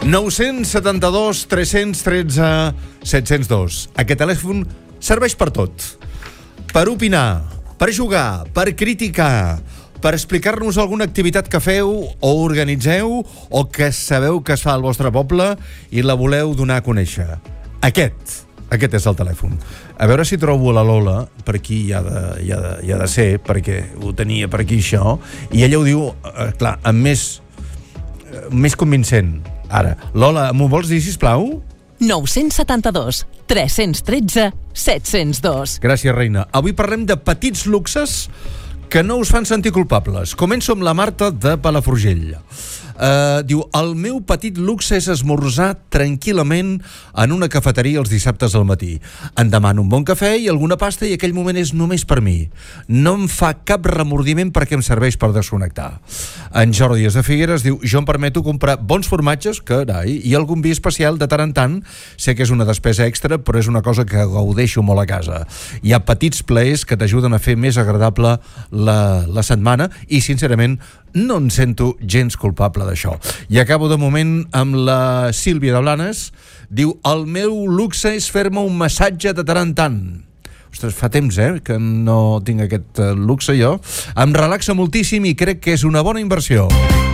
972 313 702. Aquest telèfon serveix per tot. Per opinar, per jugar, per criticar, per explicar-nos alguna activitat que feu o organitzeu o que sabeu que es fa al vostre poble i la voleu donar a conèixer. Aquest és el telèfon. A veure si trobo la Lola, per aquí hi ha de ser, perquè ho tenia per aquí això, i ella ho diu, clar, amb més convincent. Ara, Lola, m'ho vols dir, sisplau? 972 313 702. Gràcies, reina. Avui parlem de petits luxes que no us fan sentir culpables. Començo amb la Marta de Palafrugell. Diu, el meu petit luxe és esmorzar tranquil·lament en una cafeteria els dissabtes al matí. Em demano un bon cafè i alguna pasta i aquell moment és només per mi. No em fa cap remordiment perquè em serveix per desconnectar. En Jordi Díaz de Figueres diu, jo em permeto comprar bons formatges, carai, i algun vi especial de tant en tant. Sé que és una despesa extra, però és una cosa que gaudeixo molt a casa. Hi ha petits plaers que t'ajuden a fer més agradable la setmana i, sincerament, no em sento gens culpable d'això. I acabo de moment amb la Sílvia de Blanes. Diu, el meu luxe és fer-me un massatge de tant en tant. Ostres, fa temps, que no tinc aquest luxe jo. Em relaxa moltíssim i crec que és una bona inversió.